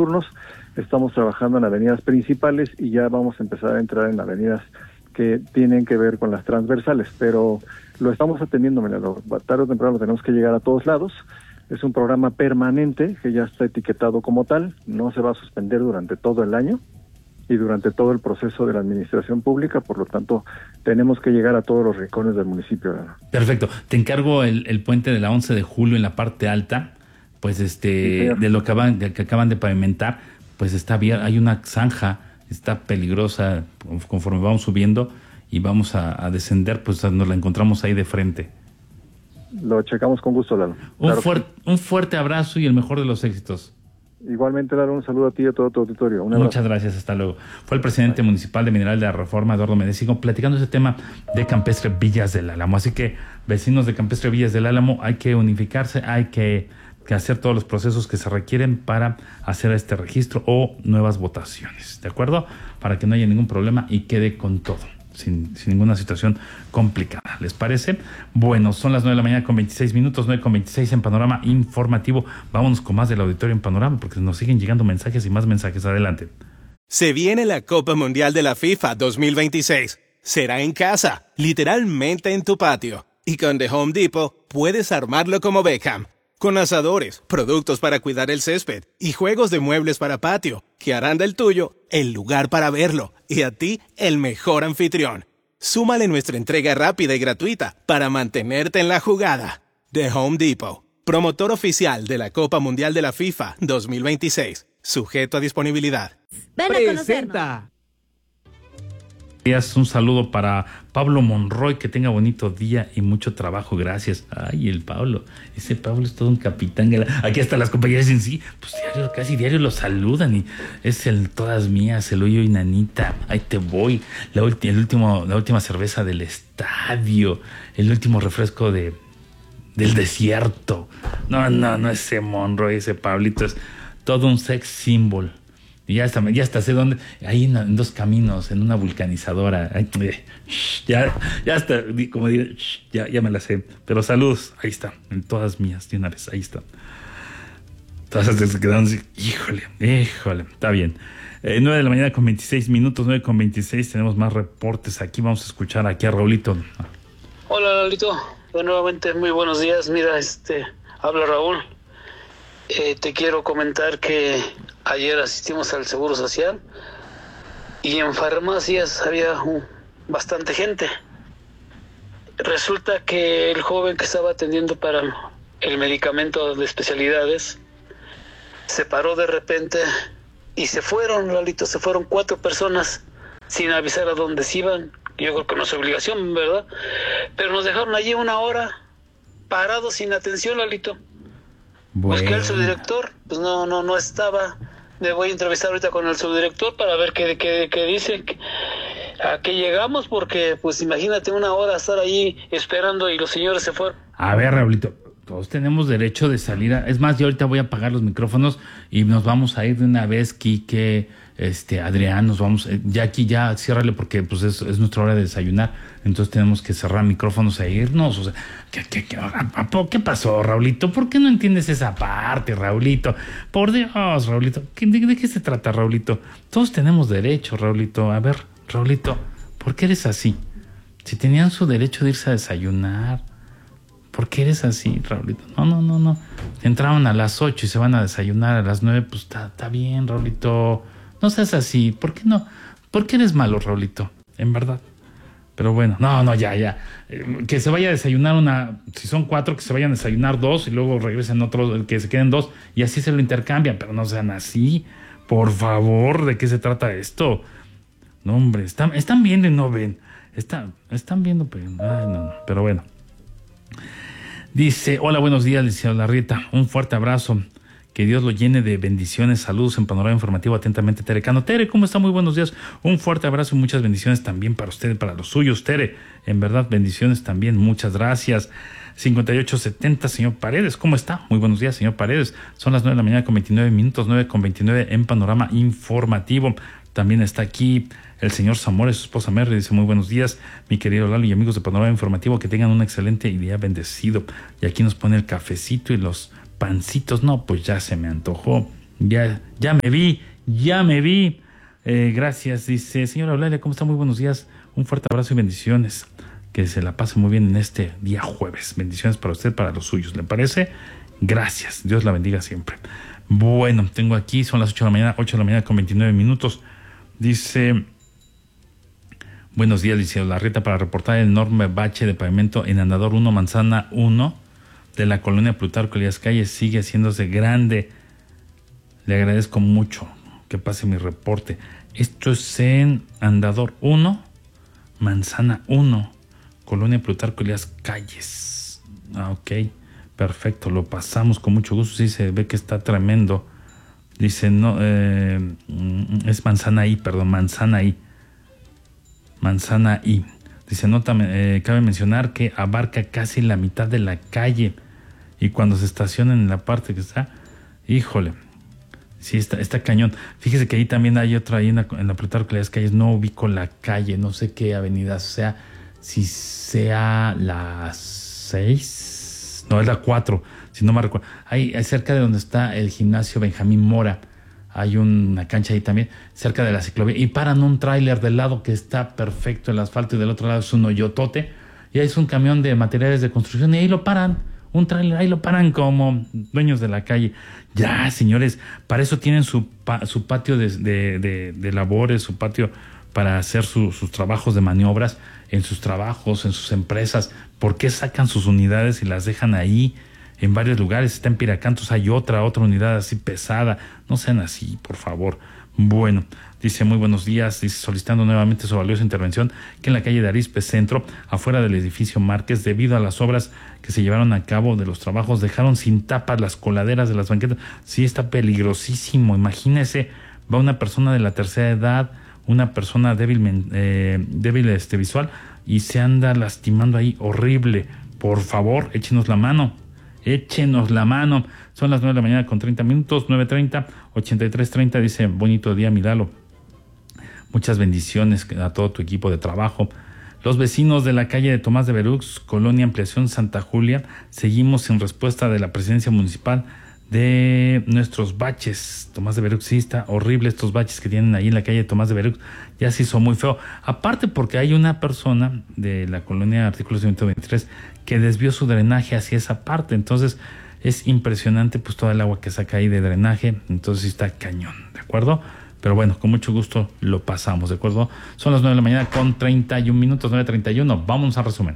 turnos. Estamos trabajando en avenidas principales y ya vamos a empezar a entrar en avenidas que tienen que ver con las transversales, pero lo estamos atendiendo, tarde o temprano tenemos que llegar a todos lados. Es un programa permanente que ya está etiquetado como tal, no se va a suspender durante todo el año y durante todo el proceso de la administración pública, por lo tanto tenemos que llegar a todos los rincones del municipio. Perfecto, te encargo el puente de la 11 de julio en la parte alta, pues sí, de lo que acaban de pavimentar, pues está bien, hay una zanja, está peligrosa, conforme vamos subiendo y vamos a descender, pues nos la encontramos ahí de frente. Lo checamos con gusto, Lalo. Un fuerte abrazo y el mejor de los éxitos. Igualmente, Lalo, un saludo a ti y a todo tu auditorio. Muchas gracias, hasta luego. Fue el presidente municipal de Mineral de la Reforma, Eduardo Medecigo, platicando ese tema de Campestre Villas del Álamo. Así que, vecinos de Campestre Villas del Álamo, hay que unificarse, hay que hacer todos los procesos que se requieren para hacer este registro o nuevas votaciones, ¿de acuerdo? Para que no haya ningún problema y quede con todo, sin ninguna situación complicada. ¿Les parece? Bueno, son las 9 de la mañana con 26 minutos, 9:26 en Panorama Informativo. Vámonos con más del auditorio en Panorama, porque nos siguen llegando mensajes y más mensajes. Adelante. Se viene la Copa Mundial de la FIFA 2026. Será en casa, literalmente en tu patio. Y con The Home Depot puedes armarlo como Beckham. Con asadores, productos para cuidar el césped y juegos de muebles para patio, que harán del tuyo el lugar para verlo y a ti el mejor anfitrión. Súmale nuestra entrega rápida y gratuita para mantenerte en la jugada. The Home Depot, promotor oficial de la Copa Mundial de la FIFA 2026, sujeto a disponibilidad. Ven a conocernos. Un saludo para Pablo Monroy, que tenga bonito día y mucho trabajo, gracias. Ay, el Pablo, ese Pablo es todo un capitán. Aquí hasta las compañeras en sí, pues casi diario lo saludan y es el todas mías, el hoyo y nanita, ahí te voy, la última cerveza del estadio, el último refresco del desierto. No, ese Monroy, ese Pablito es todo un sex symbol. Y ya hasta sé dónde, ahí en Dos Caminos, en una vulcanizadora. Ay, ya hasta, como diré, ya me la sé. Pero saludos, ahí está, en todas mías, de una vez, ahí está. Todas se quedaron así, híjole, está bien. 9 de la mañana con 26 minutos, 9:26, tenemos más reportes aquí. Vamos a escuchar aquí a Raulito. Hola, Lalito, nuevamente muy buenos días. Mira, habla Raúl. Te quiero comentar que ayer asistimos al Seguro Social y en farmacias había bastante gente. Resulta que el joven que estaba atendiendo para el medicamento de especialidades se paró de repente y se fueron, Lalito, 4 personas sin avisar a dónde se iban. Yo creo que no es obligación, ¿verdad? Pero nos dejaron allí 1 hora parados sin atención, Lalito. Bueno. Busqué al subdirector, pues no estaba. Me voy a entrevistar ahorita con el subdirector para ver qué dice, a qué llegamos, porque pues imagínate 1 hora estar ahí esperando y los señores se fueron. A ver, Raulito, todos tenemos derecho de salir. Es más, yo ahorita voy a apagar los micrófonos y nos vamos a ir de una vez, Quique, Adrián, nos vamos, ya aquí ya ciérrale porque pues es nuestra hora de desayunar, entonces tenemos que cerrar micrófonos e irnos. O sea, ¿qué pasó, Raulito? ¿Por qué no entiendes esa parte, Raulito? Por Dios, Raulito, ¿de qué se trata, Raulito? Todos tenemos derecho, Raulito. A ver, Raulito, ¿por qué eres así? Si tenían su derecho de irse a desayunar, ¿por qué eres así, Raulito? No. Entraban a las 8 y se van a desayunar a las 9, pues está bien, Raulito. No seas así. ¿Por qué no? ¿Por qué eres malo, Raulito? En verdad. Pero bueno, ya. Que se vaya a desayunar si son 4, que se vayan a desayunar 2 y luego regresen otros, que se queden 2 y así se lo intercambian. Pero no sean así. Por favor, ¿de qué se trata esto? No, hombre, están viendo y no ven. Están viendo, pero no. Pero bueno. Dice, hola, buenos días, licenciado Larrieta. Un fuerte abrazo. Que Dios lo llene de bendiciones. Saludos en Panorama Informativo. Atentamente, Tere Cano. Tere, ¿cómo está? Muy buenos días. Un fuerte abrazo y muchas bendiciones también para usted y para los suyos, Tere. En verdad, bendiciones también. Muchas gracias. 5870, señor Paredes. ¿Cómo está? Muy buenos días, señor Paredes. Son las 9 de la mañana con 29 minutos, 9:29 en Panorama Informativo. También está aquí el señor Zamora y su esposa Merry. Dice, muy buenos días, mi querido Lalo y amigos de Panorama Informativo. Que tengan un excelente día bendecido. Y aquí nos pone el cafecito y los pancitos. No, pues ya se me antojó. Ya me vi. Gracias, dice, señora Eulalia, ¿cómo está? Muy buenos días. Un fuerte abrazo y bendiciones. Que se la pase muy bien en este día jueves. Bendiciones para usted, para los suyos. ¿Le parece? Gracias. Dios la bendiga siempre. Bueno, tengo aquí, son las 8 de la mañana con 29 minutos. Dice, buenos días, Liceo Larrieta, para reportar el enorme bache de pavimento en Andador 1, Manzana 1, de la colonia Plutarco Elías Calles. Sigue haciéndose grande. Le agradezco mucho que pase mi reporte. Esto es en Andador 1, Manzana 1, colonia Plutarco Elías Calles. Ok, perfecto, lo pasamos con mucho gusto. Sí, se ve que está tremendo. Dice, no, es Manzana I. Dice, cabe mencionar que abarca casi la mitad de la calle, y cuando se estacionan en la parte que está, híjole, sí, está cañón. Fíjese que ahí también hay otra, ahí en la Plutarco Elías Calles, no ubico la calle, no sé qué avenida sea, si sea la 6, no, es la 4, si no me recuerdo. Ahí cerca de donde está el gimnasio Benjamín Mora, hay una cancha ahí también, cerca de la ciclovía, y paran un tráiler del lado que está perfecto el asfalto, y del otro lado es un hoyotote, y ahí es un camión de materiales de construcción, y ahí lo paran, un tráiler, ahí lo paran como dueños de la calle. Ya, señores, para eso tienen su patio de labores, su patio para hacer sus trabajos de maniobras, en sus trabajos, en sus empresas. ¿Por qué sacan sus unidades y las dejan ahí? En varios lugares, está en Piracantos, hay otra unidad así pesada. No sean así, por favor. Bueno, dice, muy buenos días, dice, solicitando nuevamente su valiosa intervención, que en la calle de Arizpe Centro, afuera del edificio Márquez, debido a las obras que se llevaron a cabo de los trabajos, dejaron sin tapas las coladeras de las banquetas. Sí, está peligrosísimo. Imagínese, va una persona de la tercera edad, una persona débil visual, y se anda lastimando ahí, horrible. Por favor, échenos la mano. Son las 9 de la mañana con 30 minutos, 9:30, 83:30. Dice, bonito día, mi Lalo. Muchas bendiciones a todo tu equipo de trabajo. Los vecinos de la calle de Tomás de Berux, Colonia Ampliación Santa Julia, seguimos sin respuesta de la presidencia municipal de nuestros baches. Tomás de Berux, sí, está horrible estos baches que tienen ahí en la calle de Tomás de Berux. Ya se hizo muy feo. Aparte porque hay una persona de la colonia Artículos 123 que desvió su drenaje hacia esa parte. Entonces es impresionante pues todo el agua que saca ahí de drenaje. Entonces está cañón, ¿de acuerdo? Pero bueno, con mucho gusto lo pasamos, ¿de acuerdo? Son las 9 de la mañana con 31 minutos, 9:31. Vamos al resumen.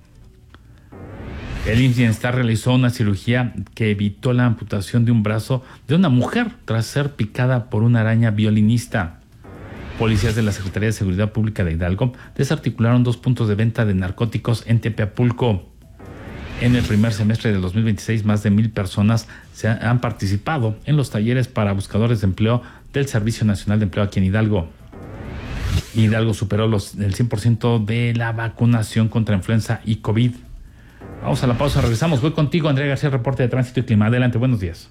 El IMSS Bienestar realizó una cirugía que evitó la amputación de un brazo de una mujer tras ser picada por una araña violinista. Policías de la Secretaría de Seguridad Pública de Hidalgo desarticularon 2 puntos de venta de narcóticos en Tepeapulco. En el primer semestre del 2026, más de 1,000 personas han participado en los talleres para buscadores de empleo del Servicio Nacional de Empleo aquí en Hidalgo. Hidalgo superó el 100% de la vacunación contra influenza y COVID. Vamos a la pausa, regresamos. Voy contigo, Andrea García, reporte de tránsito y clima. Adelante, buenos días.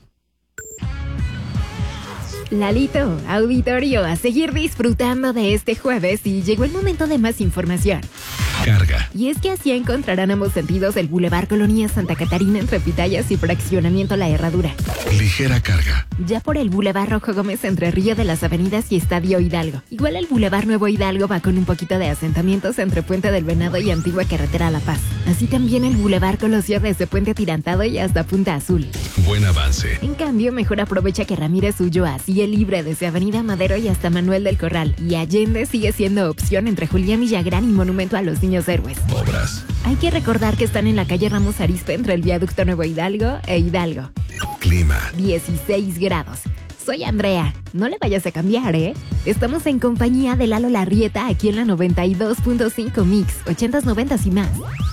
Lalito, auditorio, a seguir disfrutando de este jueves, y llegó el momento de más información. Carga. Y es que así encontrarán ambos sentidos el Boulevard Colonia Santa Catarina entre Pitayas y Fraccionamiento La Herradura. Ligera carga. Ya por el Boulevard Rojo Gómez entre Río de las Avenidas y Estadio Hidalgo. Igual el Boulevard Nuevo Hidalgo va con un poquito de asentamientos entre Puente del Venado y Antigua Carretera La Paz. Así también el Boulevard Colosio desde Puente Atirantado y hasta Punta Azul. Buen avance. En cambio, mejor aprovecha que Ramírez Ulloa sigue libre desde Avenida Madero y hasta Manuel del Corral. Y Allende sigue siendo opción entre Julián Villagrán y Monumento a los Niños Héroes. Obras. Hay que recordar que están en la calle Ramos Arizpe entre el Viaducto Nuevo Hidalgo e Hidalgo. Clima. 16 grados. Soy Andrea. No le vayas a cambiar, ¿eh? Estamos en compañía de Lalo Larrieta aquí en la 92.5 Mix, 80s, 90s y más.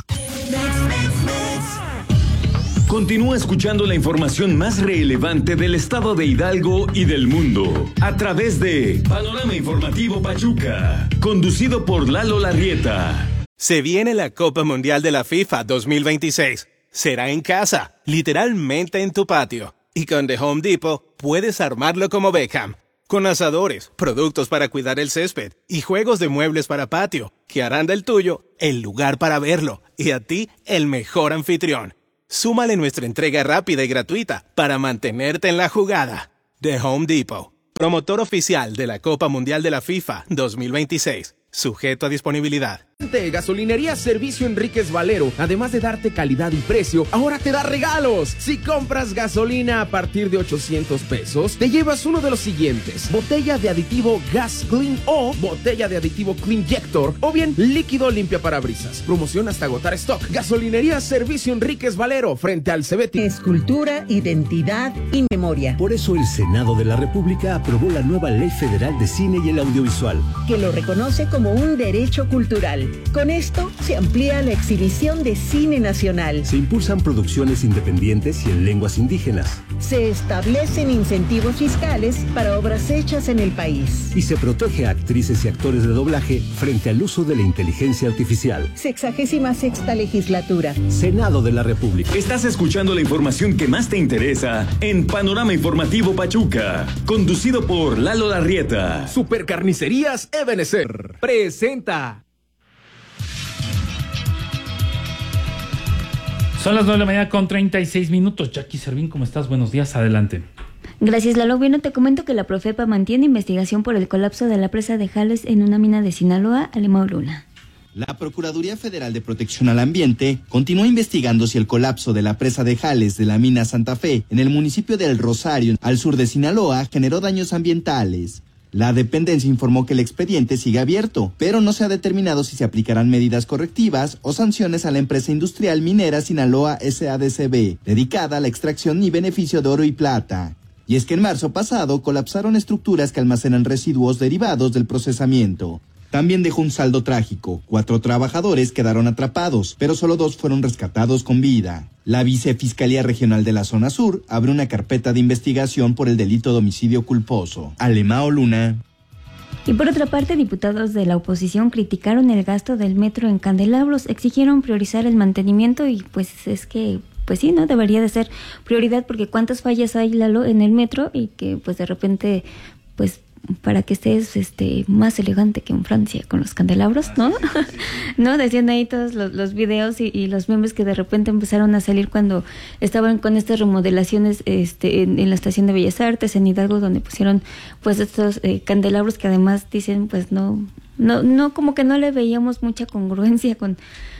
Continúa escuchando la información más relevante del estado de Hidalgo y del mundo a través de Panorama Informativo Pachuca, conducido por Lalo Larrieta. Se viene la Copa Mundial de la FIFA 2026. Será en casa, literalmente en tu patio. Y con The Home Depot puedes armarlo como Beckham. Con asadores, productos para cuidar el césped y juegos de muebles para patio, que harán del tuyo el lugar para verlo y a ti el mejor anfitrión. Súmale nuestra entrega rápida y gratuita para mantenerte en la jugada. de Home Depot, promotor oficial de la Copa Mundial de la FIFA 2026. Sujeto a disponibilidad. Gasolinería Servicio Enríquez Valero, además de darte calidad y precio, ahora te da regalos. Si compras gasolina a partir de 800 pesos, te llevas uno de los siguientes: botella de aditivo Gas Clean o botella de aditivo Cleanjector, o bien líquido limpia parabrisas. Promoción hasta agotar stock. Gasolinería Servicio Enríquez Valero, frente al Cebeti. Escultura, identidad y memoria. Por eso el Senado de la República aprobó la nueva Ley Federal de Cine y el Audiovisual, que lo reconoce como un derecho cultural. Con esto se amplía la exhibición de cine nacional. Se impulsan producciones independientes y en lenguas indígenas. Se establecen incentivos fiscales para obras hechas en el país. Y se protege a actrices y actores de doblaje frente al uso de la inteligencia artificial. 66ª legislatura. Senado de la República. Estás escuchando la información que más te interesa en Panorama Informativo Pachuca, conducido por Lalo Larrieta. Supercarnicerías Ebenezer presenta. Son las 9 de la mañana con 36 minutos. Jackie Servín, ¿cómo estás? Buenos días, adelante. Gracias, Lalo. Bueno, te comento que la Profepa mantiene investigación por el colapso de la presa de Jales en una mina de Sinaloa, Alemaolula. La Procuraduría Federal de Protección al Ambiente continúa investigando si el colapso de la presa de Jales de la mina Santa Fe en el municipio de El Rosario, al sur de Sinaloa, generó daños ambientales. La dependencia informó que el expediente sigue abierto, pero no se ha determinado si se aplicarán medidas correctivas o sanciones a la empresa industrial minera Sinaloa SADCB, dedicada a la extracción y beneficio de oro y plata. Y es que en marzo pasado colapsaron estructuras que almacenan residuos derivados del procesamiento. También dejó un saldo trágico. 4 trabajadores quedaron atrapados, pero solo 2 fueron rescatados con vida. La Vicefiscalía Regional de la Zona Sur abre una carpeta de investigación por el delito de homicidio culposo. Alemaoluna. Y por otra parte, diputados de la oposición criticaron el gasto del metro en Candelabros, exigieron priorizar el mantenimiento y pues es que... Pues sí, ¿no? Debería de ser prioridad porque cuántas fallas hay, Lalo, en el metro y que pues de repente, pues para que estés más elegante que en Francia con los candelabros, ¿no? ¿No? Decían ahí todos los videos y los memes que de repente empezaron a salir cuando estaban con estas remodelaciones en la estación de Bellas Artes, en Hidalgo, donde pusieron pues estos candelabros que además dicen pues no, como que no le veíamos mucha congruencia con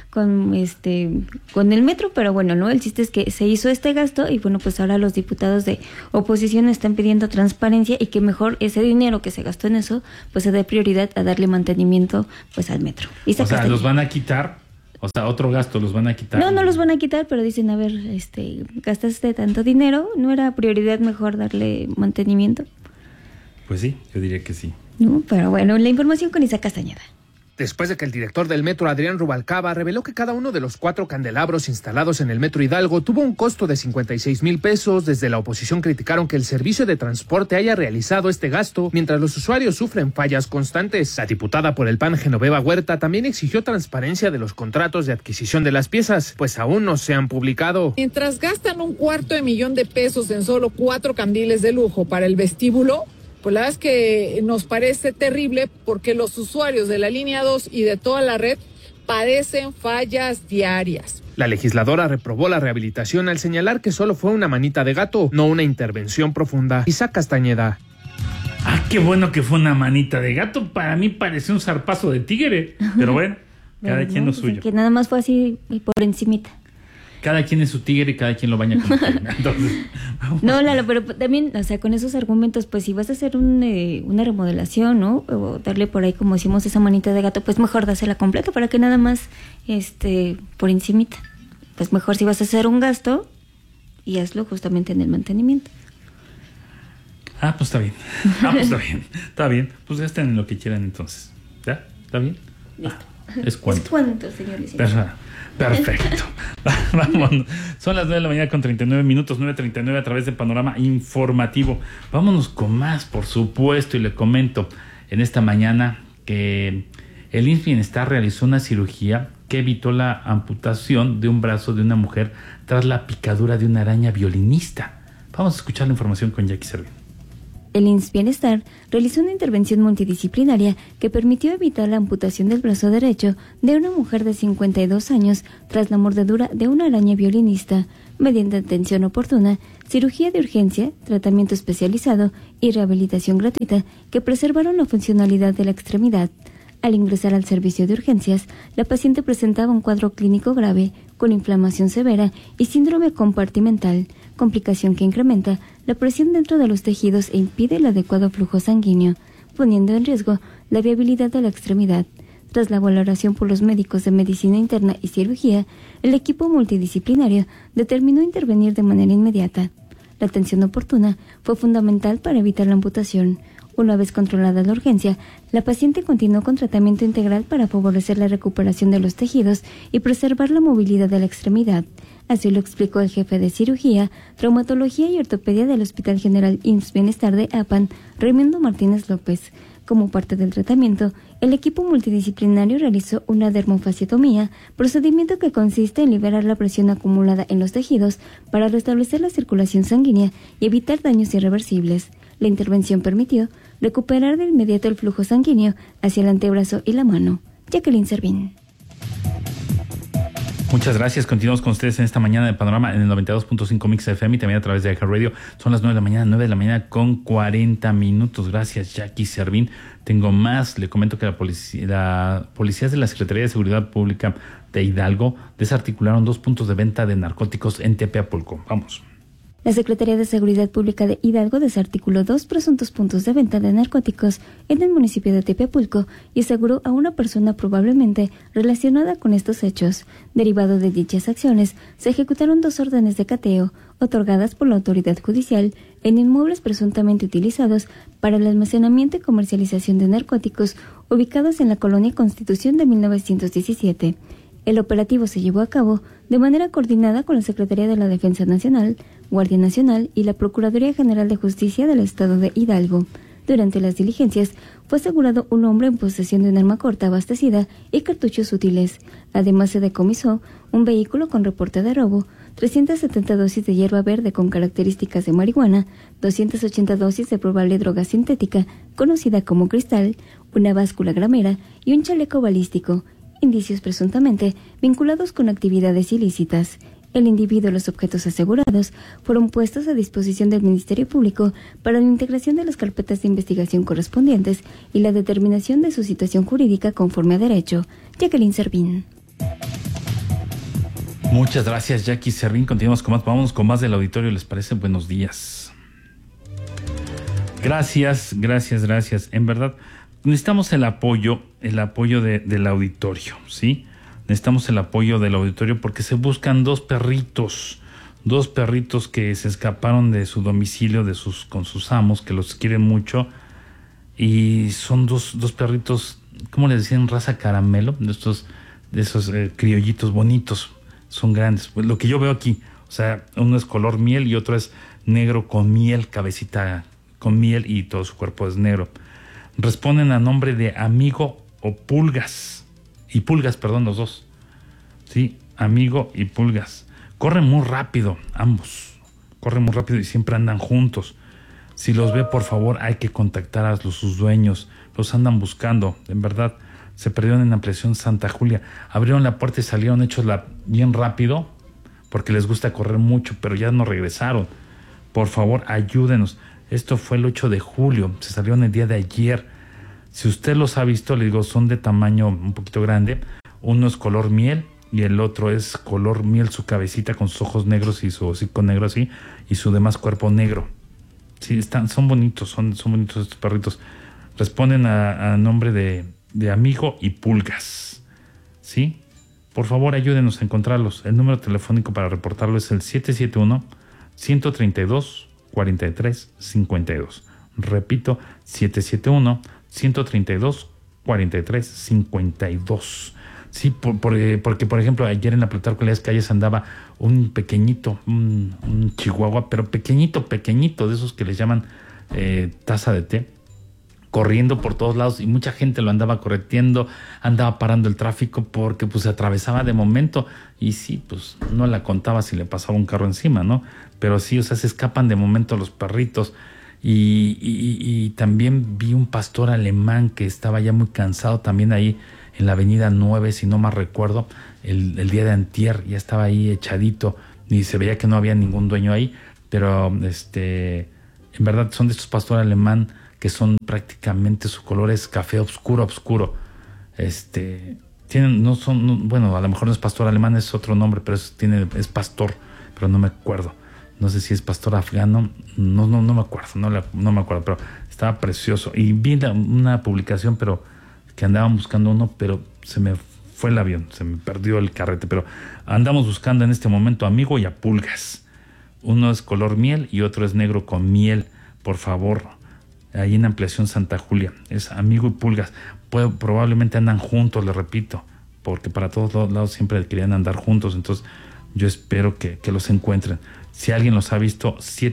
el metro, pero bueno, ¿no? El chiste es que se hizo este gasto y bueno, pues ahora los diputados de oposición están pidiendo transparencia y que mejor ese dinero que se gastó en eso, pues se dé prioridad a darle mantenimiento pues al metro. O sea, los van a quitar, o sea, otro gasto los van a quitar. No los van a quitar, pero dicen, a ver, gastaste tanto dinero, ¿no era prioridad mejor darle mantenimiento? Pues sí, yo diría que sí. No, pero bueno, la información con Isaac Castañeda. Después de que el director del metro, Adrián Rubalcaba, reveló que cada uno de los 4 candelabros instalados en el metro Hidalgo tuvo un costo de 56,000 pesos, desde la oposición criticaron que el servicio de transporte haya realizado este gasto mientras los usuarios sufren fallas constantes. La diputada por el PAN, Genoveva Huerta, también exigió transparencia de los contratos de adquisición de las piezas, pues aún no se han publicado. Mientras gastan $250,000 en solo 4 candiles de lujo para el vestíbulo, pues la verdad es que nos parece terrible porque los usuarios de la línea 2 y de toda la red padecen fallas diarias. La legisladora reprobó la rehabilitación al señalar que solo fue una manita de gato, no una intervención profunda. Isaac Castañeda. Ah, qué bueno que fue una manita de gato. Para mí pareció un zarpazo de tigre, pero bueno, cada quien lo suyo. Que nada más fue así por encimita. Cada quien es su tigre y cada quien lo baña como quiera. Entonces, no, Lalo, pero también, o sea, con esos argumentos, pues si vas a hacer una remodelación, ¿no? O darle por ahí, como decimos, esa manita de gato, pues mejor dásela completa para que nada más, por encimita. Pues mejor si vas a hacer un gasto y hazlo justamente en el mantenimiento. Ah, pues está bien. Está bien. Pues gasten en lo que quieran entonces. ¿Ya? ¿Está bien? Listo. Es cuánto. Es cuánto, señores. Perfecto. Vámonos. Son las 9 de la mañana con 39 minutos, 9:39 a través de Panorama Informativo. Vámonos con más, por supuesto, y le comento en esta mañana que el IMSS Bienestar realizó una cirugía que evitó la amputación de un brazo de una mujer tras la picadura de una araña violinista. Vamos a escuchar la información con Jackie Servín. El IMSS Bienestar realizó una intervención multidisciplinaria que permitió evitar la amputación del brazo derecho de una mujer de 52 años tras la mordedura de una araña violinista, mediante atención oportuna, cirugía de urgencia, tratamiento especializado y rehabilitación gratuita que preservaron la funcionalidad de la extremidad. Al ingresar al servicio de urgencias, la paciente presentaba un cuadro clínico grave con inflamación severa y síndrome compartimental, complicación que incrementa la presión dentro de los tejidos e impide el adecuado flujo sanguíneo, poniendo en riesgo la viabilidad de la extremidad. Tras la valoración por los médicos de medicina interna y cirugía, el equipo multidisciplinario determinó intervenir de manera inmediata. La atención oportuna fue fundamental para evitar la amputación. Una vez controlada la urgencia, la paciente continuó con tratamiento integral para favorecer la recuperación de los tejidos y preservar la movilidad de la extremidad. Así lo explicó el jefe de cirugía, traumatología y ortopedia del Hospital General IMSS Bienestar de Apan, Raimundo Martínez López. Como parte del tratamiento, el equipo multidisciplinario realizó una dermofasciectomía, procedimiento que consiste en liberar la presión acumulada en los tejidos para restablecer la circulación sanguínea y evitar daños irreversibles. La intervención permitió recuperar de inmediato el flujo sanguíneo hacia el antebrazo y la mano. Jacqueline Servín. Muchas gracias. Continuamos con ustedes en esta mañana de Panorama en el 92.5 Mix FM y también a través de iHeartRadio. Son las 9 de la mañana con 40 minutos. Gracias, Jackie Servín. Tengo más. Le comento que la policías de la Secretaría de Seguridad Pública de Hidalgo desarticularon 2 puntos de venta de narcóticos en Tepeapulco. Vamos. La Secretaría de Seguridad Pública de Hidalgo desarticuló 2 presuntos puntos de venta de narcóticos en el municipio de Tepeapulco y aseguró a una persona probablemente relacionada con estos hechos. Derivado de dichas acciones, se ejecutaron 2 órdenes de cateo otorgadas por la autoridad judicial en inmuebles presuntamente utilizados para el almacenamiento y comercialización de narcóticos ubicados en la colonia Constitución de 1917. El operativo se llevó a cabo de manera coordinada con la Secretaría de la Defensa Nacional, Guardia Nacional y la Procuraduría General de Justicia del Estado de Hidalgo. Durante las diligencias fue asegurado un hombre en posesión de un arma corta abastecida y cartuchos útiles. Además se decomisó un vehículo con reporte de robo, 370 dosis de hierba verde con características de marihuana, 280 dosis de probable droga sintética, conocida como cristal, una báscula gramera y un chaleco balístico, indicios presuntamente vinculados con actividades ilícitas. El individuo y los objetos asegurados fueron puestos a disposición del Ministerio Público para la integración de las carpetas de investigación correspondientes y la determinación de su situación jurídica conforme a derecho. Jacqueline Servín. Muchas gracias, Jackie Servín. Continuamos con más. Vamos con más del auditorio. ¿Les parece? Buenos días. Gracias. En verdad, necesitamos el apoyo del auditorio, ¿sí? Necesitamos el apoyo del auditorio porque se buscan 2 perritos que se escaparon de su domicilio con sus amos, que los quieren mucho, y son dos perritos, ¿cómo les decían? Raza caramelo, de esos criollitos bonitos, son grandes. Pues lo que yo veo aquí, o sea, uno es color miel y otro es negro con miel, cabecita con miel y todo su cuerpo es negro. Responden a nombre de Amigo o Pulgas. Y Pulgas, perdón, los dos. Sí, Amigo y Pulgas. Corren muy rápido, ambos. Corren muy rápido y siempre andan juntos. Si los ve, por favor, hay que contactar a sus dueños. Los andan buscando. En verdad, se perdieron en la prisión Santa Julia. Abrieron la puerta y salieron hechos bien rápido porque les gusta correr mucho, pero ya no regresaron. Por favor, ayúdenos. Esto fue el 8 de julio. Se salieron el día de ayer. Si usted los ha visto, le digo, son de tamaño un poquito grande. Uno es color miel y el otro es color miel, su cabecita con sus ojos negros y su hocico negro así, y su demás cuerpo negro. Sí, son bonitos, son bonitos estos perritos. Responden a nombre de Amigo y Pulgas. ¿Sí? Por favor, ayúdenos a encontrarlos. El número telefónico para reportarlo es el 771-132-4352. Repito, 771-132-4352. Sí, porque, por ejemplo, ayer en la Plutarco Elías Calles andaba un pequeñito, un chihuahua, pero pequeñito, de esos que les llaman taza de té, corriendo por todos lados y mucha gente lo andaba correteando, andaba parando el tráfico porque pues se atravesaba de momento y sí, pues no la contaba si le pasaba un carro encima, ¿no? Pero sí, o sea, se escapan de momento los perritos Y también vi un pastor alemán que estaba ya muy cansado también ahí en la avenida 9, si no mal recuerdo, el día de antier, ya estaba ahí echadito y se veía que no había ningún dueño ahí, pero en verdad son de estos pastores alemán que son prácticamente, su color es café oscuro. Bueno, a lo mejor no es pastor alemán, es otro nombre, pero es pastor, pero no me acuerdo. No sé si es pastor afgano, no me acuerdo, no me acuerdo, pero estaba precioso. Y vi una publicación, pero que andaban buscando uno, pero se me fue el avión, se me perdió el carrete, pero andamos buscando en este momento Amigo y a Pulgas. Uno es color miel y otro es negro con miel, por favor, ahí en Ampliación Santa Julia, es Amigo y Pulgas. Probablemente andan juntos, le repito, porque para todos lados siempre querían andar juntos, entonces yo espero que los encuentren. Si alguien los ha visto,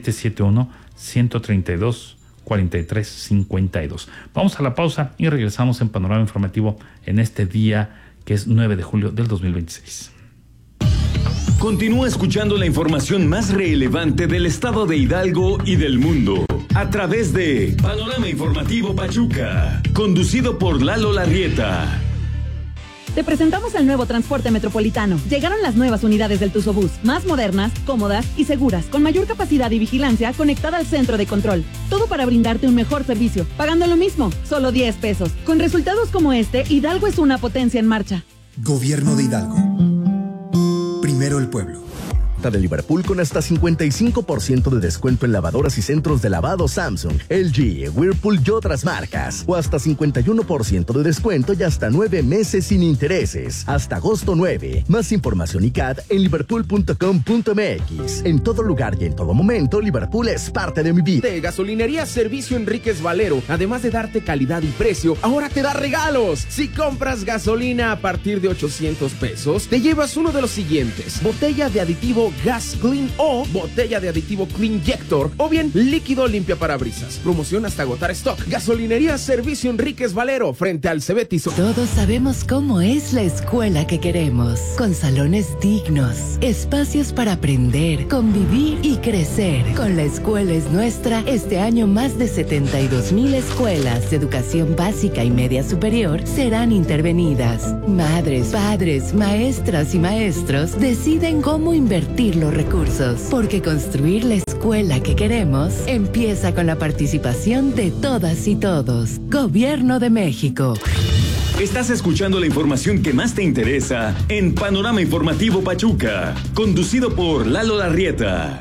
771-132-4352. Vamos a la pausa y regresamos en Panorama Informativo en este día que es 9 de julio del 2026. Continúa escuchando la información más relevante del estado de Hidalgo y del mundo a través de Panorama Informativo Pachuca, conducido por Lalo Larrieta. Te presentamos el nuevo transporte metropolitano. Llegaron las nuevas unidades del Tuzobús, más modernas, cómodas y seguras, con mayor capacidad y vigilancia conectada al centro de control. Todo para brindarte un mejor servicio, pagando lo mismo, solo 10 pesos. Con resultados como este, Hidalgo es una potencia en marcha. Gobierno de Hidalgo. Primero el pueblo. De Liverpool con hasta 55% de descuento en lavadoras y centros de lavado Samsung, LG, Whirlpool y otras marcas. O hasta 51% de descuento y hasta 9 meses sin intereses. Hasta agosto 9. Más información y CAT en liverpool.com.mx. En todo lugar y en todo momento, Liverpool es parte de mi vida. De Gasolinería Servicio Enríquez Valero, además de darte calidad y precio, ahora te da regalos. Si compras gasolina a partir de 800 pesos, te llevas uno de los siguientes: botella de aditivo Gas Clean o botella de aditivo Cleanjector, o bien líquido limpia parabrisas. Promoción hasta agotar stock. Gasolinería Servicio Enríquez Valero, frente al Cebetis. Todos sabemos cómo es la escuela que queremos, con salones dignos, espacios para aprender, convivir y crecer. Con La Escuela es Nuestra, este año más de 72,000 escuelas de educación básica y media superior serán intervenidas. Madres, padres, maestras y maestros deciden cómo invertir los recursos, porque construir la escuela que queremos empieza con la participación de todas y todos. Gobierno de México. Estás escuchando la información que más te interesa en Panorama Informativo Pachuca, conducido por Lalo Larrieta.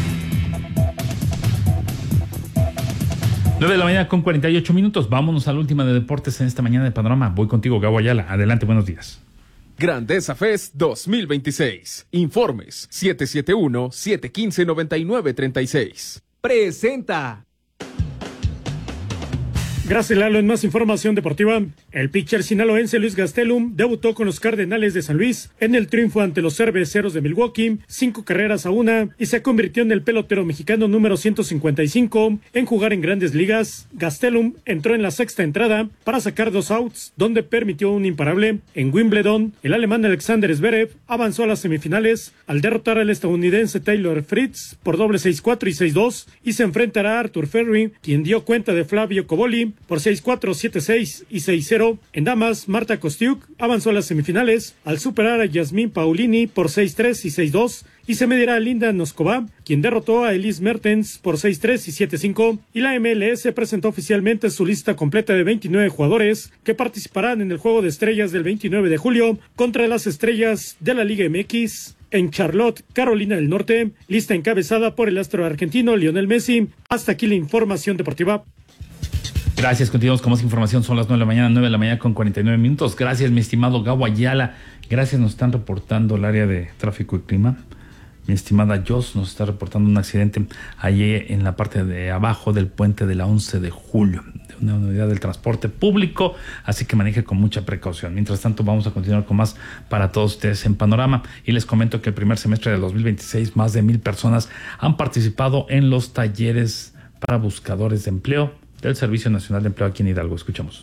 9 de la mañana con 48 minutos. Vámonos a la última de deportes en esta mañana de Panorama. Voy contigo, Gabo Ayala. Adelante, buenos días. Grandeza Fest 2026. Informes 771-715-9936. Presenta. Gracias, Lalo. En más información deportiva, el pitcher sinaloense Luis Gastelum debutó con los Cardenales de San Luis en el triunfo ante los Cerveceros de Milwaukee, 5-1, y se convirtió en el pelotero mexicano número 155 en jugar en Grandes Ligas. Gastelum entró en la sexta entrada para sacar 2 outs, donde permitió un imparable. En Wimbledon, el alemán Alexander Zverev avanzó a las semifinales al derrotar al estadounidense Taylor Fritz por doble 6-4 y 6-2, y se enfrentará a Arthur Ferry, quien dio cuenta de Flavio Coboli por 6-4, 7-6 y 6-0. En damas, Marta Kostiuk avanzó a las semifinales al superar a Yasmín Paulini por 6-3 y 6-2, y se medirá a Linda Noskova, quien derrotó a Elise Mertens por 6-3 y 7-5. Y la MLS presentó oficialmente su lista completa de 29 jugadores que participarán en el Juego de Estrellas del 29 de julio contra las estrellas de la Liga MX en Charlotte, Carolina del Norte, lista encabezada por el astro argentino Lionel Messi. Hasta aquí la información deportiva. Gracias, continuamos con más información. Son las 9 de la mañana con 49 minutos. Gracias, mi estimado Gabo Ayala. Gracias, nos están reportando el área de tráfico y clima. Mi estimada Jos nos está reportando un accidente allí en la parte de abajo del puente de la 11 de julio, de una unidad del transporte público, así que maneje con mucha precaución. Mientras tanto, vamos a continuar con más para todos ustedes en Panorama, y les comento que el primer semestre del 2026 más de 1,000 personas han participado en los talleres para buscadores de empleo del Servicio Nacional de Empleo aquí en Hidalgo. Escuchamos.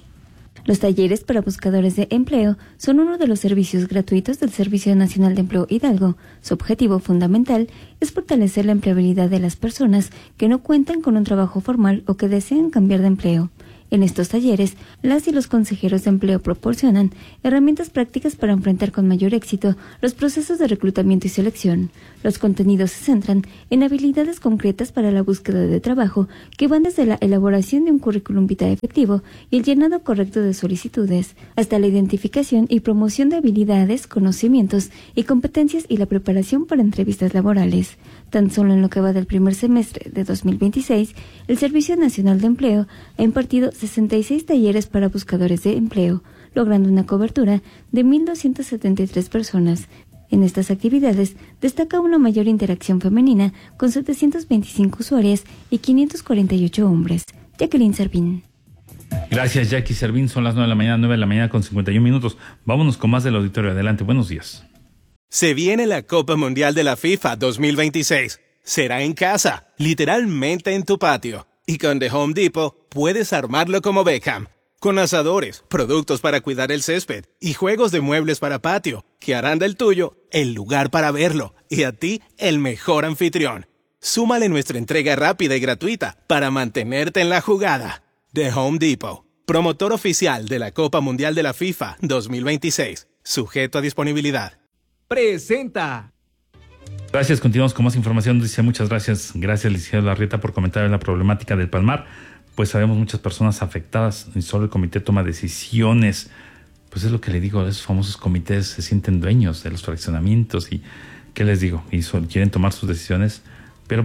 Los talleres para buscadores de empleo son uno de los servicios gratuitos del Servicio Nacional de Empleo Hidalgo. Su objetivo fundamental es fortalecer la empleabilidad de las personas que no cuentan con un trabajo formal o que desean cambiar de empleo. En estos talleres, las y los consejeros de empleo proporcionan herramientas prácticas para enfrentar con mayor éxito los procesos de reclutamiento y selección. Los contenidos se centran en habilidades concretas para la búsqueda de trabajo que van desde la elaboración de un currículum vitae efectivo y el llenado correcto de solicitudes, hasta la identificación y promoción de habilidades, conocimientos y competencias y la preparación para entrevistas laborales. Tan solo en lo que va del primer semestre de 2026, el Servicio Nacional de Empleo ha impartido 66 talleres para buscadores de empleo, logrando una cobertura de 1.273 personas. En estas actividades destaca una mayor interacción femenina con 725 usuarias y 548 hombres. Jacqueline Servín. Gracias, Jackie Servín. Son las 9 de la mañana con 51 minutos. Vámonos con más del auditorio. Adelante, buenos días. Se viene la Copa Mundial de la FIFA 2026. Será en casa, literalmente en tu patio. Y con The Home Depot puedes armarlo como Beckham. Con asadores, productos para cuidar el césped y juegos de muebles para patio, que harán del tuyo el lugar para verlo y a ti el mejor anfitrión. Súmale nuestra entrega rápida y gratuita para mantenerte en la jugada. The Home Depot, promotor oficial de la Copa Mundial de la FIFA 2026. Sujeto a disponibilidad. Presenta. Gracias, continuamos con más información. Dice, muchas gracias. Gracias, licenciado Larrieta, por comentar la problemática del Palmar. Pues sabemos muchas personas afectadas y solo el comité toma decisiones. Pues es lo que le digo, esos famosos comités se sienten dueños de los fraccionamientos y ¿qué les digo? Y quieren tomar sus decisiones, pero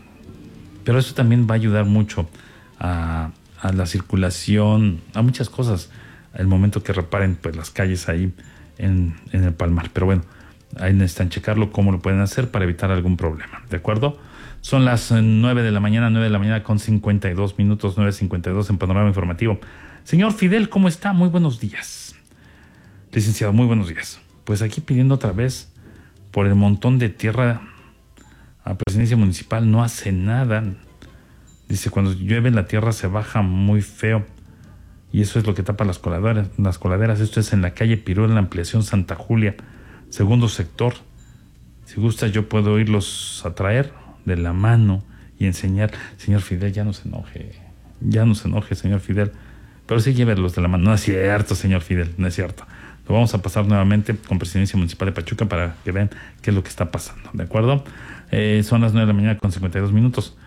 eso también va a ayudar mucho a la circulación, a muchas cosas, el momento que reparen pues las calles ahí en el Palmar. Pero bueno, ahí necesitan checarlo, cómo lo pueden hacer para evitar algún problema, ¿de acuerdo? Son las 9 de la mañana con 52 minutos, 9:52 en Panorama Informativo. Señor Fidel, ¿cómo está? Muy buenos días. Licenciado, muy buenos días. Pues aquí pidiendo otra vez por el montón de tierra a Presidencia Municipal, no hace nada. Dice, cuando llueve la tierra se baja muy feo y eso es lo que tapa las coladeras. Esto es en la calle Pirú, en la ampliación Santa Julia, segundo sector. Si gusta yo puedo irlos a traer de la mano y enseñar. Señor Fidel, ya no se enoje, señor Fidel, pero sí llévelos de la mano. No es cierto, señor Fidel, no es cierto. Lo vamos a pasar nuevamente con Presidencia Municipal de Pachuca para que vean qué es lo que está pasando, ¿de acuerdo? Son las 9 de la mañana con 52 minutos,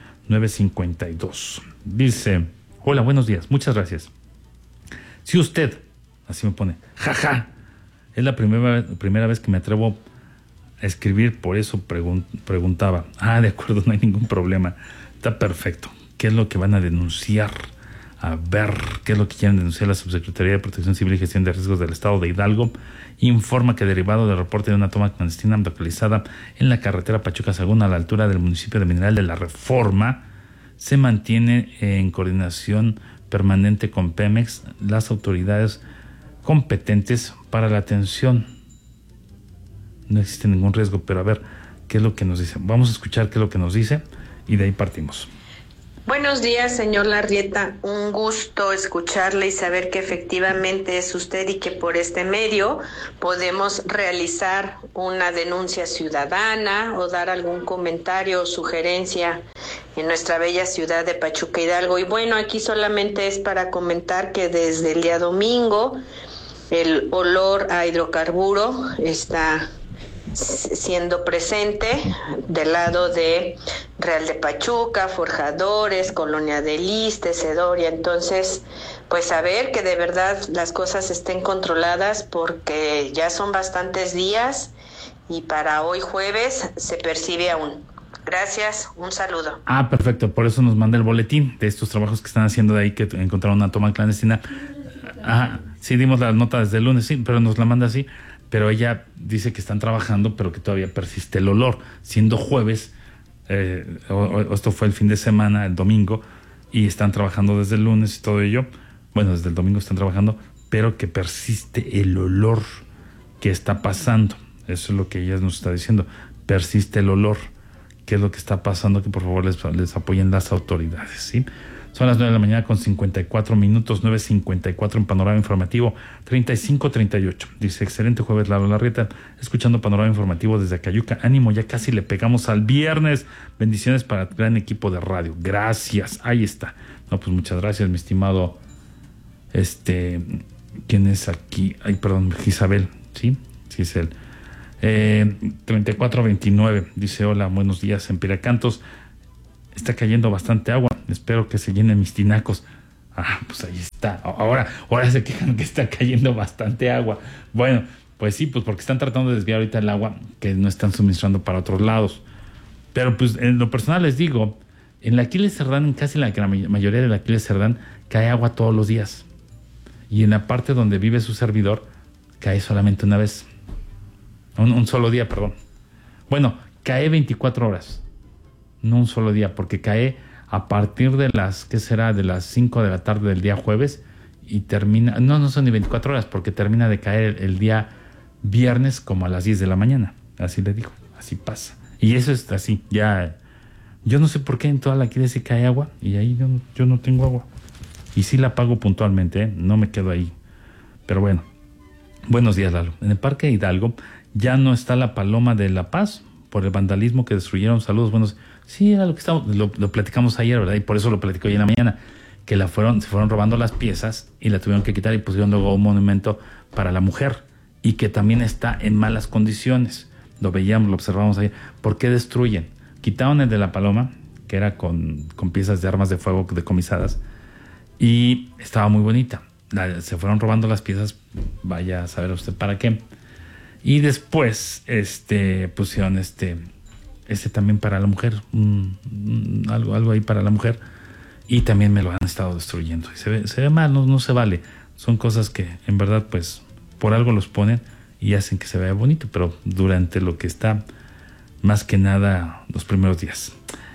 9:52. Dice, hola, buenos días, muchas gracias. Si usted, así me pone, jaja, es la primera vez que me atrevo a escribir, por eso preguntaba. De acuerdo, no hay ningún problema, está perfecto. ¿Qué es lo que van a denunciar? A ver, ¿qué es lo que quieren denunciar? La Subsecretaría de Protección Civil y Gestión de Riesgos del Estado de Hidalgo informa que derivado del reporte de una toma clandestina localizada en la carretera Pachuca-Sagún a la altura del municipio de Mineral de la Reforma, se mantiene en coordinación permanente con Pemex las autoridades competentes para la atención. No existe ningún riesgo, pero a ver, ¿qué es lo que nos dice? Vamos a escuchar qué es lo que nos dice y de ahí partimos. Buenos días, señor Larrieta. Un gusto escucharle y saber que efectivamente es usted y que por este medio podemos realizar una denuncia ciudadana o dar algún comentario o sugerencia en nuestra bella ciudad de Pachuca Hidalgo. Y bueno, aquí solamente es para comentar que desde el día domingo el olor a hidrocarburo está siendo presente del lado de Real de Pachuca, Forjadores, Colonia del Iste, Cedoria. Entonces, pues a ver que de verdad las cosas estén controladas porque ya son bastantes días y para hoy jueves se percibe aún. Gracias, un saludo. Perfecto, por eso nos manda el boletín de estos trabajos que están haciendo de ahí, que encontraron una toma clandestina. Sí, dimos la nota desde el lunes, sí, pero nos la manda así. Pero ella dice que están trabajando, pero que todavía persiste el olor. Siendo jueves, esto fue el fin de semana, el domingo, y están trabajando desde el lunes y todo ello. Bueno, desde el domingo están trabajando, pero que persiste el olor que está pasando. Eso es lo que ella nos está diciendo. Persiste el olor. ¿Qué es lo que está pasando? Que por favor les apoyen las autoridades, ¿sí? Son las 9 de la mañana con 54 minutos, 9:54 en Panorama Informativo, 35:38. Dice, excelente jueves, Lalo Larrieta, escuchando Panorama Informativo desde Acayuca. Ánimo, ya casi le pegamos al viernes. Bendiciones para el gran equipo de radio. Gracias, ahí está. No, pues muchas gracias, mi estimado, ¿quién es aquí? Ay, perdón, Isabel, ¿sí? Sí es él. 3429, dice, hola, buenos días, en Piracantos está cayendo bastante agua, espero que se llenen mis tinacos. Pues ahí está, ahora se quejan que está cayendo bastante agua. Bueno, pues sí, pues porque están tratando de desviar ahorita el agua que no están suministrando para otros lados. Pero pues en lo personal les digo, en la Aquiles Cerdán, en casi la mayoría de la Aquiles Cerdán, cae agua todos los días. Y en la parte donde vive su servidor, cae solamente una vez. Un solo día, perdón. Bueno, cae 24 horas. No un solo día, porque cae a partir de las, ¿qué será? De las 5 de la tarde del día jueves y termina, no son ni 24 horas, porque termina de caer el día viernes como a las 10 de la mañana. Así le digo, así pasa. Y eso es así, ya. Yo no sé por qué en toda la Aquiles sí cae agua y ahí yo no tengo agua. Y sí la pago puntualmente, no me quedo ahí. Pero bueno, buenos días, Lalo. En el Parque Hidalgo ya no está la Paloma de la Paz por el vandalismo que destruyeron. Saludos, buenos. Sí, era lo que lo platicamos ayer, ¿verdad? Y por eso lo platico hoy en la mañana, que se fueron robando las piezas y la tuvieron que quitar y pusieron luego un monumento para la mujer y que también está en malas condiciones. Lo veíamos, lo observamos ayer. ¿Por qué destruyen? Quitaron el de la Paloma, que era con piezas de armas de fuego decomisadas, y estaba muy bonita. Se fueron robando las piezas, vaya a saber usted para qué. Y después pusieron también para la mujer, algo ahí para la mujer, y también me lo han estado destruyendo. Y se ve mal, no se vale. Son cosas que en verdad pues por algo los ponen y hacen que se vea bonito, pero durante lo que está, más que nada los primeros días.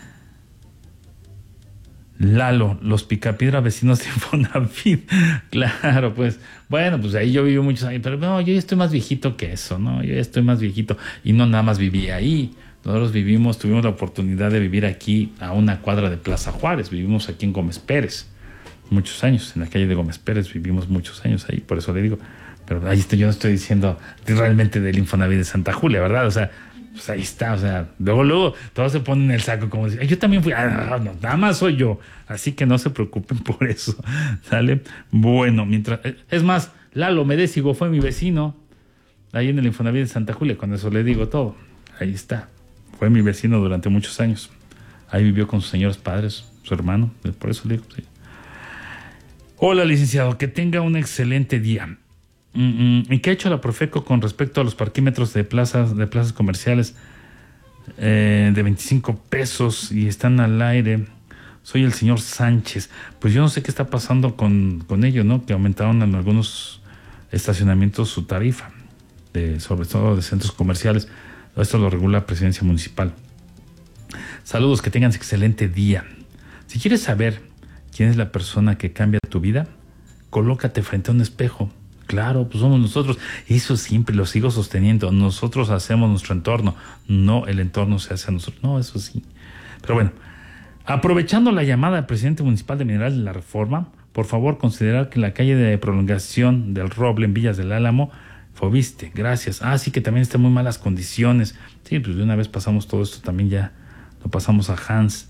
Lalo, los Picapiedra vecinos de Infonavit. Claro, pues, bueno, pues ahí yo viví muchos años, pero no, yo ya estoy más viejito que eso, ¿no? Yo ya estoy más viejito y no nada más viví ahí. Nosotros tuvimos la oportunidad de vivir aquí a una cuadra de Plaza Juárez. Vivimos aquí en Gómez Pérez muchos años, en la calle de Gómez Pérez vivimos muchos años ahí, por eso le digo. Pero ahí yo no estoy diciendo realmente del Infonavit de Santa Julia, ¿verdad? O sea, pues ahí está, o sea, luego todos se ponen en el saco como decir, yo también fui, no, nada más soy yo, así que no se preocupen por eso, ¿sale? Bueno, es más, Lalo Medésigo fue mi vecino ahí en el Infonavit de Santa Julia, con eso le digo todo, ahí está, fue mi vecino durante muchos años, ahí vivió con sus señores padres, su hermano, por eso le digo, sí. Hola, licenciado, que tenga un excelente día. ¿Y qué ha hecho la Profeco con respecto a los parquímetros de plazas comerciales de 25 pesos y están al aire? Soy el señor Sánchez. Pues yo no sé qué está pasando con ello, ¿no? Que aumentaron en algunos estacionamientos su tarifa, sobre todo de centros comerciales. Esto lo regula la Presidencia Municipal. Saludos, que tengan excelente día. Si quieres saber quién es la persona que cambia tu vida, colócate frente a un espejo. Claro, pues somos nosotros. Eso siempre lo sigo sosteniendo. Nosotros hacemos nuestro entorno, no el entorno se hace a nosotros. No, eso sí. Pero bueno, aprovechando la llamada del presidente municipal de Mineral de la Reforma, por favor considerar que la calle de prolongación del Roble en Villas del Álamo, Fobiste, gracias. Sí, que también está en muy malas condiciones. Sí, pues de una vez pasamos todo esto, también ya lo pasamos a Hans.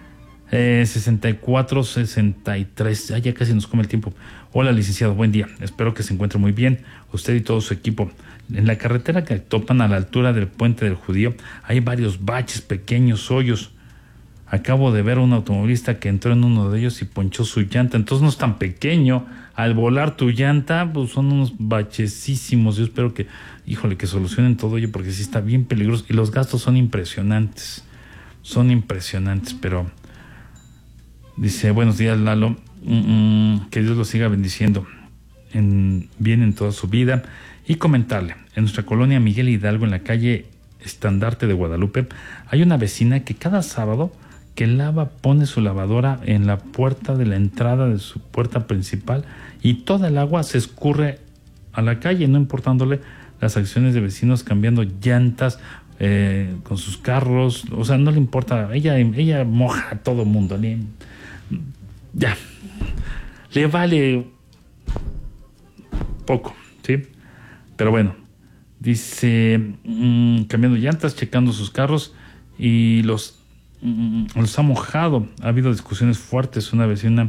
6463, ya casi nos come el tiempo. Hola, licenciado, buen día, espero que se encuentre muy bien usted y todo su equipo. En la carretera que topan a la altura del Puente del Judío hay varios baches, pequeños hoyos. Acabo de ver a un automovilista que entró en uno de ellos y ponchó su llanta. Entonces no es tan pequeño. Al volar tu llanta, pues son unos bachesísimos. Yo espero que, que solucionen todo ello, porque sí está bien peligroso y los gastos son impresionantes, pero dice, buenos días, Lalo, que Dios lo siga bendiciendo bien en toda su vida. Y comentarle, en nuestra colonia Miguel Hidalgo, en la calle Estandarte de Guadalupe, hay una vecina que cada sábado que pone su lavadora en la puerta de la entrada de su puerta principal y toda el agua se escurre a la calle, no importándole las acciones de vecinos cambiando llantas con sus carros. O sea, no le importa, ella moja a todo mundo. ya, le vale poco, ¿sí? Pero bueno, dice, cambiando llantas, checando sus carros y los ha mojado. Ha habido discusiones fuertes. Una vecina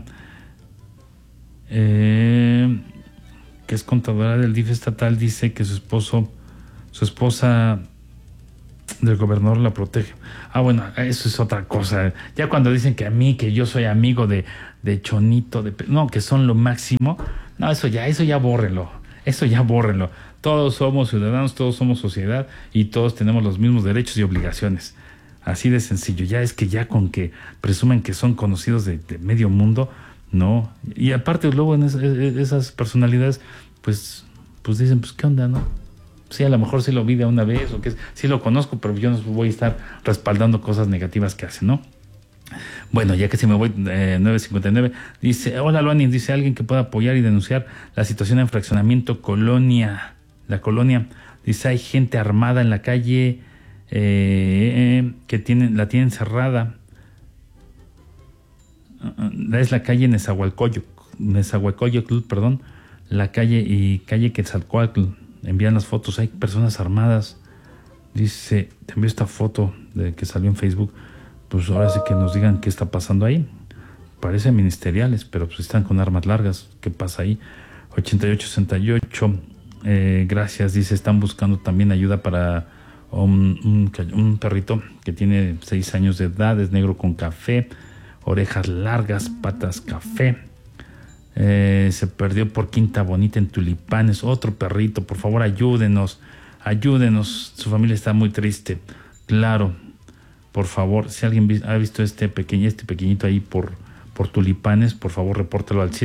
que es contadora del DIF estatal dice que su esposa del gobernador la protege. Bueno, eso es otra cosa. Ya cuando dicen que yo soy amigo de Chonito, que son lo máximo, no, eso ya bórrenlo. Todos somos ciudadanos, todos somos sociedad y todos tenemos los mismos derechos y obligaciones. Así de sencillo. Ya es que ya con que presumen que son conocidos de medio mundo, no. Y aparte luego en esas personalidades, pues dicen, pues qué onda, ¿no? Sí, a lo mejor sí lo vi de una vez, o que sí lo conozco, pero yo no voy a estar respaldando cosas negativas que hacen, ¿no? Bueno, ya que si me voy, 9:59, dice, hola Luani, dice alguien que pueda apoyar y denunciar la situación en fraccionamiento Colonia. La Colonia, dice, hay gente armada en la calle, que la tienen cerrada. Es la calle Nezahualcóyotl, perdón, la calle Quetzalcóatl. Envían las fotos, hay personas armadas. Dice, te envío esta foto de que salió en Facebook. Pues ahora sí que nos digan qué está pasando ahí. Parecen ministeriales, pero pues están con armas largas. ¿Qué pasa ahí? 8868, gracias, dice, están buscando también ayuda para un perrito que tiene 6 años de edad, es negro con café, orejas largas, patas café. Se perdió por Quinta Bonita en Tulipanes, otro perrito, por favor ayúdenos, su familia está muy triste. Claro, por favor, si alguien ha visto este pequeñito ahí por Tulipanes, por favor repórtalo al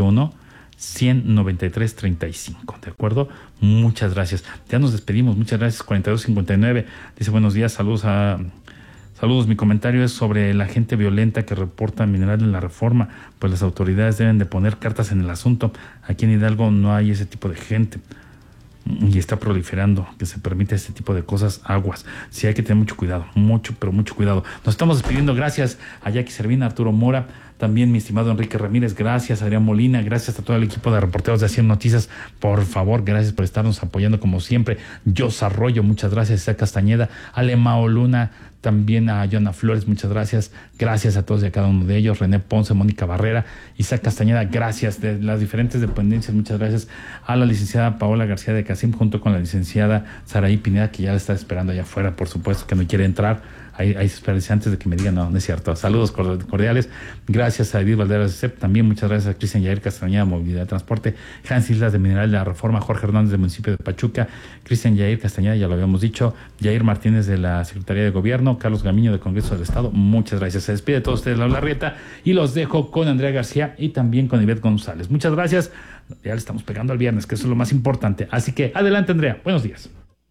771-193-35, ¿de acuerdo? Muchas gracias. Ya nos despedimos, muchas gracias. 4259 dice, buenos días, saludos. Mi comentario es sobre la gente violenta que reporta mineral en la Reforma. Pues las autoridades deben de poner cartas en el asunto. Aquí en Hidalgo no hay ese tipo de gente y está proliferando que se permite este tipo de cosas, aguas. Sí, hay que tener mucho cuidado, mucho cuidado. Nos estamos despidiendo. Gracias a Jackie Servina, Arturo Mora, también mi estimado Enrique Ramírez, gracias a Adrián Molina, gracias a todo el equipo de reporteros de Haciendo Noticias. Por favor, gracias por estarnos apoyando como siempre. Jos Arroyo, muchas gracias. Isaac Castañeda, Alemao Luna, también a Joana Flores, muchas gracias. Gracias a todos y a cada uno de ellos. René Ponce, Mónica Barrera, Isaac Castañeda, gracias. De las diferentes dependencias, muchas gracias. A la licenciada Paola García de Casim, junto con la licenciada Saraí Pineda, que ya la está esperando allá afuera, por supuesto, que no quiere entrar. Ahí espérense antes de que me digan, no es cierto. Saludos cordiales. Gracias a Edith Valderas de CEP. También muchas gracias a Cristian Yair Castañeda, Movilidad y Transporte. Hans Islas de Mineral de la Reforma. Jorge Hernández del municipio de Pachuca. Cristian Yair Castañeda, ya lo habíamos dicho. Yair Martínez de la Secretaría de Gobierno. Carlos Gamiño del Congreso del Estado. Muchas gracias. Se despide de todos ustedes, Laura Rieta. Y los dejo con Andrea García y también con Ivette González. Muchas gracias. Ya le estamos pegando al viernes, que eso es lo más importante. Así que adelante, Andrea. Buenos días.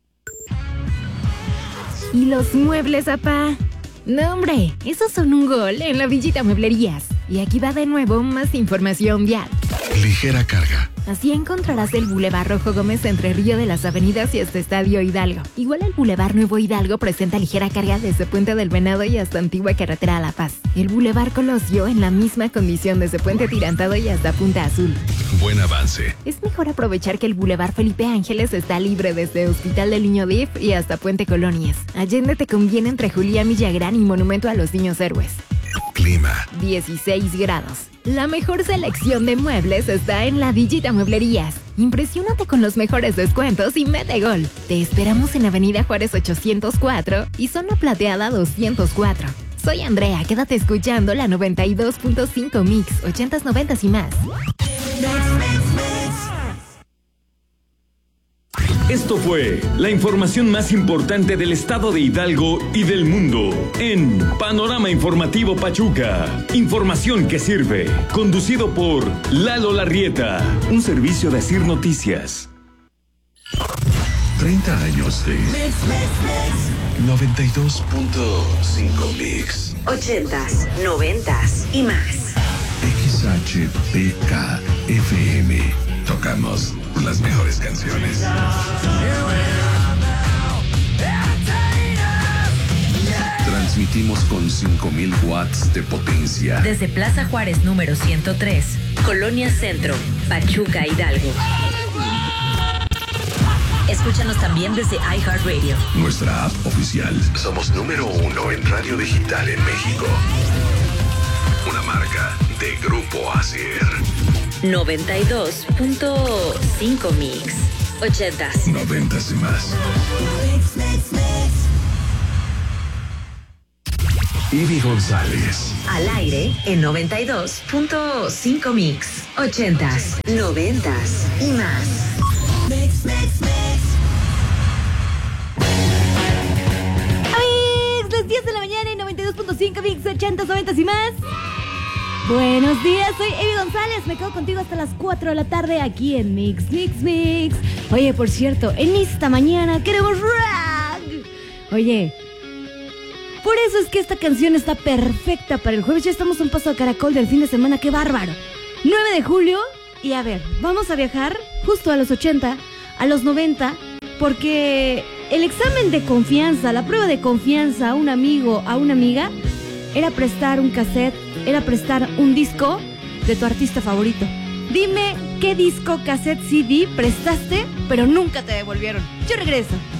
¿Y los muebles, papá? No, hombre, esos son un gol en la Villita Mueblerías. Y aquí va de nuevo más información vial. Ligera carga. Así encontrarás el Boulevard Rojo Gómez entre Río de las Avenidas y hasta Estadio Hidalgo. Igual el Boulevard Nuevo Hidalgo presenta ligera carga desde Puente del Venado y hasta Antigua Carretera a La Paz. El Boulevard Colosio en la misma condición desde Puente Tirantado y hasta Punta Azul. Buen avance. Es mejor aprovechar que el Boulevard Felipe Ángeles está libre desde Hospital del Niño DIF y hasta Puente Colonias. Allende te conviene entre Julián Villagrán y Monumento a los Niños Héroes. Clima. 16 grados. La mejor selección de muebles está en la Villita Mueblerías. Impresiónate con los mejores descuentos y mete gol. Te esperamos en Avenida Juárez 804 y Zona Plateada 204. Soy Andrea, quédate escuchando la 92.5 Mix, 80s, 90s y más. Esto fue la información más importante del estado de Hidalgo y del mundo en Panorama Informativo Pachuca. Información que sirve. Conducido por Lalo Larrieta. Un servicio de Asir Noticias. 30 años de 92.5 Mix. 80s, 90s y más. XHPK FM. Tocamos las mejores canciones. Transmisión Transmitimos con 5000 watts de potencia. Desde Plaza Juárez número 103, Colonia Centro, Pachuca, Hidalgo. Escúchanos también desde iHeartRadio. Nuestra app oficial. Somos número 1 en radio digital en México. Una marca de Grupo Asier. 92.5 Mix. 80s. 90s y más. Ivy González. Al aire en 92.5 Mix. 80s, 90s y más. Mix. Amigos, las 10 de la mañana en 92.5 Mix, 80s, 90s y más. Buenos días, soy Ivy González. Me quedo contigo hasta las 4 de la tarde aquí en Mix. Oye, por cierto, en esta mañana queremos rock. Oye, por eso es que esta canción está perfecta para el jueves. Ya estamos a un paso a caracol del fin de semana. ¡Qué bárbaro! 9 de julio. Y a ver, vamos a viajar justo a los 80, a los 90, porque el examen de confianza, la prueba de confianza a un amigo, a una amiga, era prestar un cassette, era prestar un disco de tu artista favorito. Dime qué disco, cassette, CD prestaste, pero nunca te devolvieron. Yo regreso.